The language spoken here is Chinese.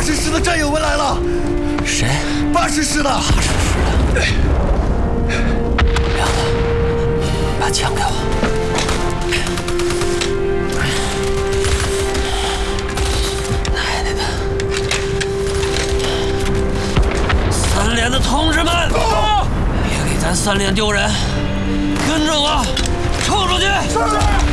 80师的战友们来了。 谁 ？80师的。 80师的。梁子，把枪给我。奶奶的！3连的同志们，别给咱3连丢人，跟着我冲出去！